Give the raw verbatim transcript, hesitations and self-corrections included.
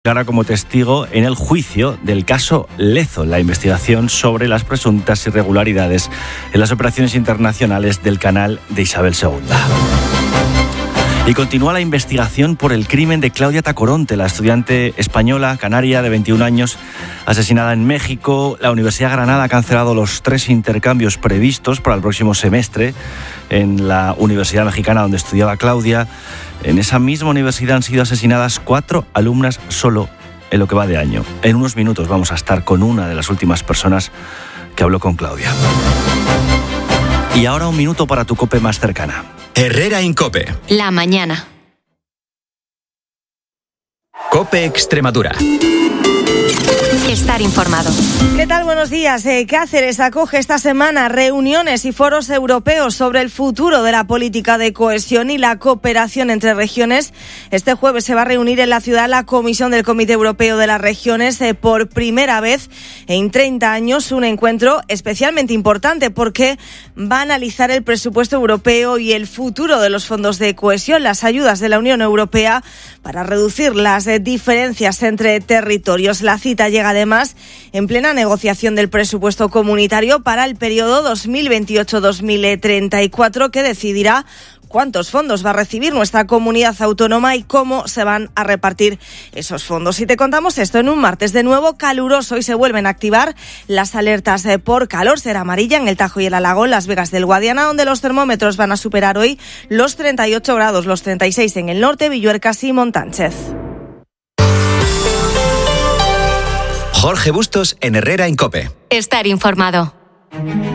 Ahora como testigo en el juicio del caso Lezo, la investigación sobre las presuntas irregularidades en las operaciones internacionales del canal de Isabel segunda. Y continúa la investigación por el crimen de Claudia Tacoronte, la estudiante española canaria de veintiún años, asesinada en México. La Universidad de Granada ha cancelado los tres intercambios previstos para el próximo semestre en la Universidad Mexicana donde estudiaba Claudia. En esa misma universidad han sido asesinadas cuatro alumnas solo en lo que va de año. En unos minutos vamos a estar con una de las últimas personas que habló con Claudia. Y ahora un minuto para tu COPE más cercana. Herrera Incope. La mañana. COPE Extremadura. Estar informado. ¿Qué tal? Buenos días. Eh, Cáceres acoge esta semana reuniones y foros europeos sobre el futuro de la política de cohesión y la cooperación entre regiones. Este jueves se va a reunir en la ciudad la Comisión del Comité Europeo de las Regiones eh, por primera vez en treinta años. Un encuentro especialmente importante porque va a analizar el presupuesto europeo y el futuro de los fondos de cohesión, las ayudas de la Unión Europea para reducir las eh, diferencias entre territorios. La cita llega además en plena negociación del presupuesto comunitario para el periodo dos mil veintiocho a dos mil treinta y cuatro, que decidirá cuántos fondos va a recibir nuestra comunidad autónoma y cómo se van a repartir esos fondos. Y te contamos esto en un martes de nuevo caluroso y se vuelven a activar las alertas por calor. Será amarilla en el Tajo y el Alagón, Las Vegas del Guadiana, donde los termómetros van a superar hoy los treinta y ocho grados, los treinta y seis en el norte, Villuercas y Montánchez. Jorge Bustos en Herrera Incope. Estar informado.